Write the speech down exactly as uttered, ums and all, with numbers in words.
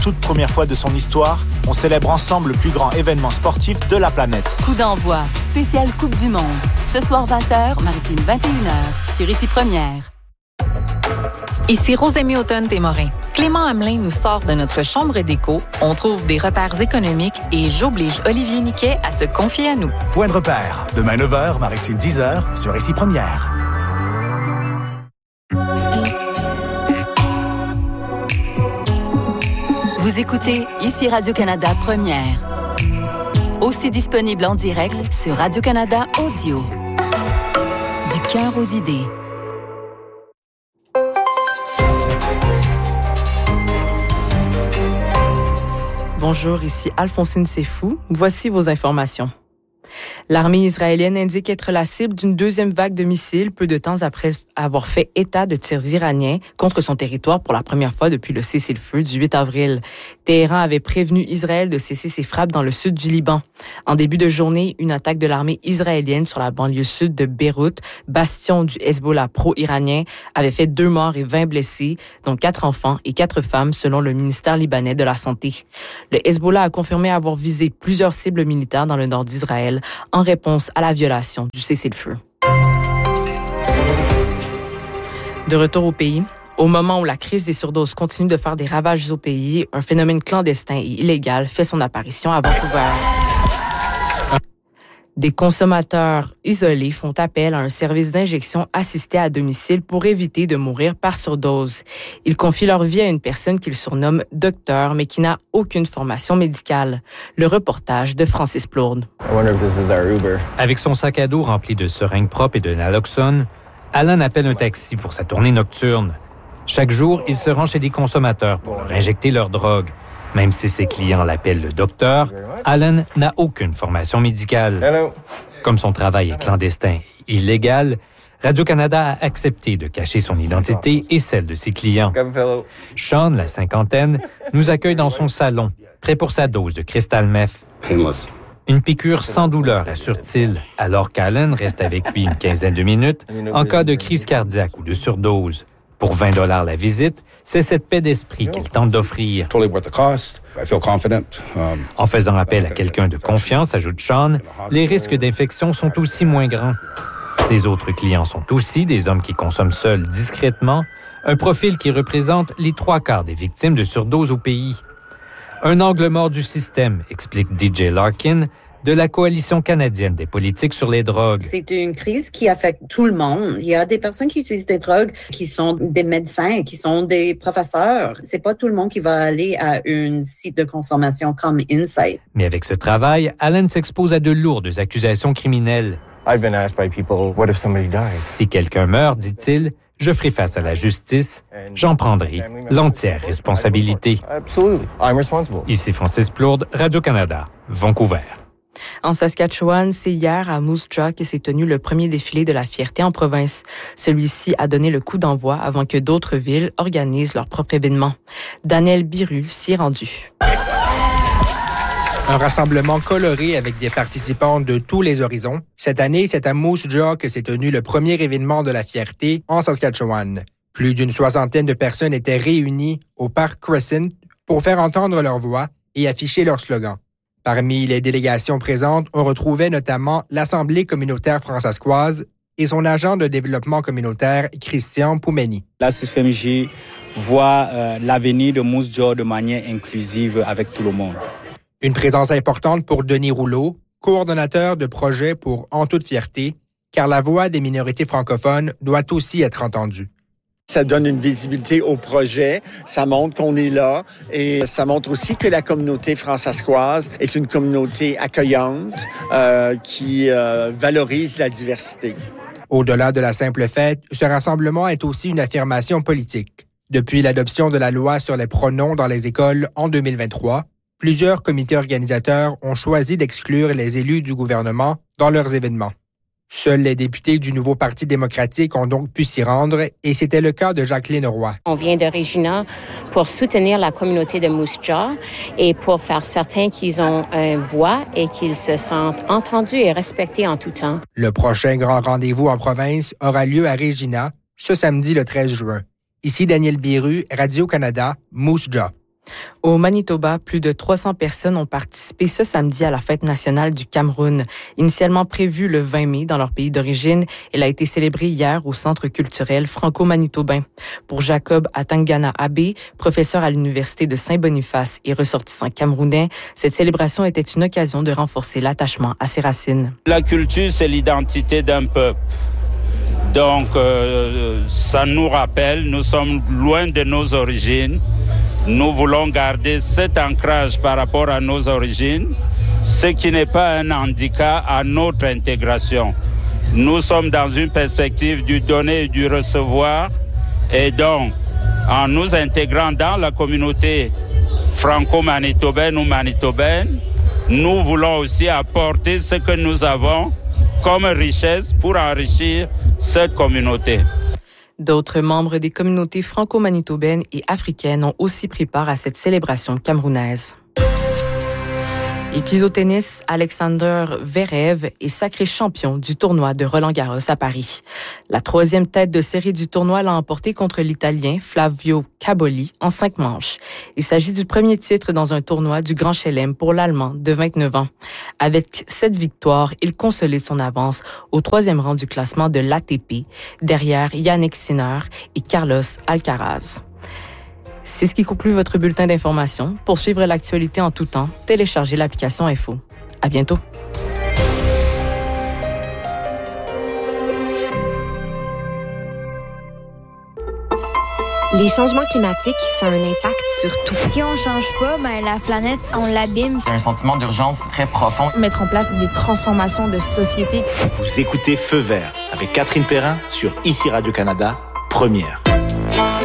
toute première fois de son histoire, on célèbre ensemble le plus grand événement sportif de la planète. Coup d'envoi, spécial Coupe du Monde. Ce soir vingt heures, Maritime vingt et une heures, sur Ici Première. Ici Rosemée Automne-Témorin. Clément Hamelin nous sort de notre chambre d'écho, on trouve des repères économiques et j'oblige Olivier Niquet à se confier à nous. Point de repère, demain neuf heures, Maritime dix heures, sur Ici Première. Vous écoutez Ici Radio-Canada Première. Aussi disponible en direct sur Radio-Canada Audio. Du cœur aux idées. Bonjour, ici Alphonsine Sefou. Voici vos informations. L'armée israélienne indique être la cible d'une deuxième vague de missiles peu de temps après avoir fait état de tirs iraniens contre son territoire pour la première fois depuis le cessez-le-feu du huit avril. Téhéran avait prévenu Israël de cesser ses frappes dans le sud du Liban. En début de journée, une attaque de l'armée israélienne sur la banlieue sud de Beyrouth, bastion du Hezbollah pro-iranien, avait fait deux morts et vingt blessés, dont quatre enfants et quatre femmes selon le ministère libanais de la Santé. Le Hezbollah a confirmé avoir visé plusieurs cibles militaires dans le nord d'Israël en réponse à la violation du cessez-le-feu. De retour au pays, au moment où la crise des surdoses continue de faire des ravages au pays, un phénomène clandestin et illégal fait son apparition à Vancouver. Des consommateurs isolés font appel à un service d'injection assisté à domicile pour éviter de mourir par surdose. Ils confient leur vie à une personne qu'ils surnomment docteur, mais qui n'a aucune formation médicale. Le reportage de Francis Plourde. Avec son sac à dos rempli de seringues propres et de naloxone, Alan appelle un taxi pour sa tournée nocturne. Chaque jour, il se rend chez des consommateurs pour leur injecter leur drogue. Même si ses clients l'appellent le docteur, Alan n'a aucune formation médicale. Hello. Comme son travail est clandestin et illégal, Radio-Canada a accepté de cacher son identité et celle de ses clients. Sean, la cinquantaine, nous accueille dans son salon, prêt pour sa dose de cristal meth. Une piqûre sans douleur, assure-t-il, alors qu'Alan reste avec lui une quinzaine de minutes en cas de crise cardiaque ou de surdose. Pour vingt dollars la visite, c'est cette paix d'esprit qu'il tente d'offrir. En faisant appel à quelqu'un de confiance, ajoute Sean, les risques d'infection sont aussi moins grands. Ses autres clients sont aussi des hommes qui consomment seuls discrètement, un profil qui représente les trois quarts des victimes de surdose au pays. Un angle mort du système, explique D J Larkin, de la Coalition canadienne des politiques sur les drogues. C'est une crise qui affecte tout le monde. Il y a des personnes qui utilisent des drogues, qui sont des médecins, qui sont des professeurs. C'est pas tout le monde qui va aller à un site de consommation comme Insight. Mais avec ce travail, Alan s'expose à de lourdes accusations criminelles. I've been asked by people, what if somebody dies? Si quelqu'un meurt, dit-il, je ferai face à la justice. J'en prendrai l'entière responsabilité. Absolutely. I'm responsible. Ici Francis Plourde, Radio-Canada, Vancouver. En Saskatchewan, c'est hier à Moose Jaw que s'est tenu le premier défilé de la fierté en province. Celui-ci a donné le coup d'envoi avant que d'autres villes organisent leur propre événement. Daniel Biru s'y est rendu. Un rassemblement coloré avec des participants de tous les horizons. Cette année, c'est à Moose Jaw que s'est tenu le premier événement de la fierté en Saskatchewan. Plus d'une soixantaine de personnes étaient réunies au Parc Crescent pour faire entendre leur voix et afficher leur slogan. Parmi les délégations présentes, on retrouvait notamment l'Assemblée communautaire fransaskoise et son agent de développement communautaire, Christian Poumeni. La C F M J voit euh, l'avenir de Moose Jaw de manière inclusive avec tout le monde. Une présence importante pour Denis Rouleau, coordonnateur de projet pour En toute fierté, car la voix des minorités francophones doit aussi être entendue. Ça donne une visibilité au projet, ça montre qu'on est là et ça montre aussi que la communauté fransaskoise est une communauté accueillante euh, qui euh, valorise la diversité. Au-delà de la simple fête, ce rassemblement est aussi une affirmation politique. Depuis l'adoption de la loi sur les pronoms dans les écoles en deux mille vingt-trois, plusieurs comités organisateurs ont choisi d'exclure les élus du gouvernement dans leurs événements. Seuls les députés du nouveau Parti démocratique ont donc pu s'y rendre et c'était le cas de Jacqueline Roy. On vient de Regina pour soutenir la communauté de Moose Jaw et pour faire certain qu'ils ont une voix et qu'ils se sentent entendus et respectés en tout temps. Le prochain grand rendez-vous en province aura lieu à Regina ce samedi le treize juin. Ici Daniel Biru, Radio-Canada, Moose Jaw. Au Manitoba, plus de trois cents personnes ont participé ce samedi à la fête nationale du Cameroun. Initialement prévue le vingt mai dans leur pays d'origine, elle a été célébrée hier au Centre culturel franco-manitobain. Pour Jacob Atangana Abbé, professeur à l'Université de Saint-Boniface et ressortissant camerounais, cette célébration était une occasion de renforcer l'attachement à ses racines. La culture, c'est l'identité d'un peuple. Donc, euh, ça nous rappelle, nous sommes loin de nos origines. Nous voulons garder cet ancrage par rapport à nos origines, ce qui n'est pas un handicap à notre intégration. Nous sommes dans une perspective du donner et du recevoir, et donc, en nous intégrant dans la communauté franco-manitobaine ou manitobaine, nous voulons aussi apporter ce que nous avons comme richesse pour enrichir cette communauté. D'autres membres des communautés franco-manitobaines et africaines ont aussi pris part à cette célébration camerounaise. Et puis au tennis, Alexander Zverev est sacré champion du tournoi de Roland-Garros à Paris. La troisième tête de série du tournoi l'a emporté contre l'Italien Flavio Caboli en cinq manches. Il s'agit du premier titre dans un tournoi du Grand Chelem pour l'Allemand de vingt-neuf ans. Avec cette victoire, il consolide son avance au troisième rang du classement de l'A T P, derrière Yannick Sinner et Carlos Alcaraz. C'est ce qui conclut votre bulletin d'information. Pour suivre l'actualité en tout temps, téléchargez l'application Info. À bientôt. Les changements climatiques, ça a un impact sur tout. Si on change pas, ben la planète, on l'abîme. C'est un sentiment d'urgence très profond. Mettre en place des transformations de société. Vous écoutez Feu vert avec Catherine Perrin sur Ici Radio-Canada, première.